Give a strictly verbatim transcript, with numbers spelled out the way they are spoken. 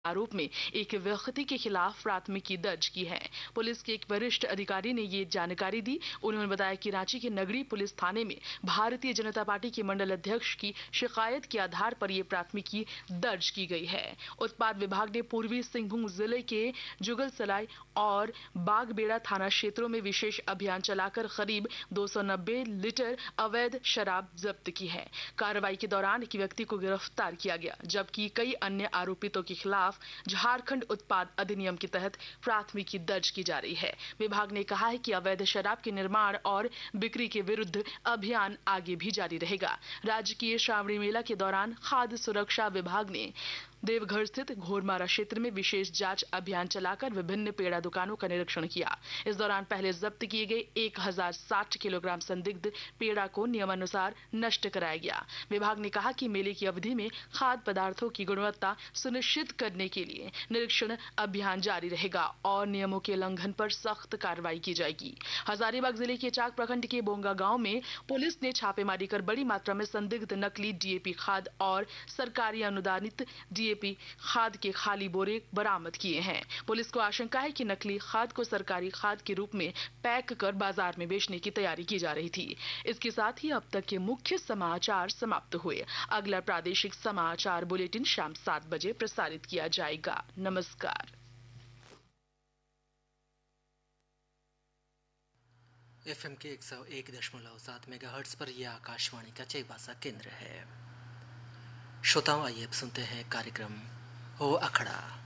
आरोप में एक व्यक्ति के खिलाफ प्राथमिकी दर्ज की है। पुलिस के एक वरिष्ठ अधिकारी ने ये जानकारी दी। उन्होंने बताया कि रांची के नगरी पुलिस थाने में भारतीय जनता पार्टी के मंडल अध्यक्ष की शिकायत के आधार पर ये प्राथमिकी दर्ज की गई है। उत्पाद विभाग ने पूर्वी सिंहभूम जिले के जुगलसराय और बागबेड़ा थाना क्षेत्रों में विशेष अभियान चलाकर करीब दो सौ नब्बे लीटर अवैध शराब जब्त की है। कार्रवाई के दौरान एक व्यक्ति को गिरफ्तार किया गया, जबकि कई अन्य आरोपितों के खिलाफ झारखंड उत्पाद अधिनियम के तहत प्राथमिकी दर्ज की जा रही है। विभाग ने कहा है कि अवैध शराब के निर्माण और बिक्री के विरुद्ध अभियान आगे भी जारी रहेगा। राज्य के श्रावणी मेला के दौरान खाद्य सुरक्षा विभाग ने देवघर स्थित घोरमारा क्षेत्र में विशेष जांच अभियान चलाकर विभिन्न पेड़ा दुकानों का निरीक्षण किया। इस दौरान पहले जब्त किए गए एक हजार साठ किलोग्राम संदिग्ध पेड़ा को नियमानुसार नष्ट कराया गया। विभाग ने कहा कि मेले की अवधि में खाद्य पदार्थों की गुणवत्ता सुनिश्चित करने के लिए निरीक्षण अभियान जारी रहेगा और नियमों के उल्लंघन पर सख्त कार्रवाई की जाएगी। हजारीबाग जिले के चाक प्रखंड के बोंगा गांव में पुलिस ने छापेमारी कर बड़ी मात्रा में संदिग्ध नकली डीएपी खाद और सरकारी अनुदानित डीएपी खाद के खाली बोरे बरामद किए हैं। पुलिस को आशंका है कि नकली खाद को सरकारी खाद के रूप में पैक कर बाजार में बेचने की तैयारी की जा रही थी। इसके साथ ही अब तक के मुख्य समाचार समाप्त हुए। अगला प्रादेशिक समाचार बुलेटिन शाम सात बजे प्रसारित किया जाएगा। नमस्कार। एफएम के एक सौ एक दशमलव सात मेगाहर्ट्ज पर यह आकाशवाणी का चेबासा केंद्र है। श्रोताओं, आइए अब सुनते हैं कार्यक्रम हो अखड़ा।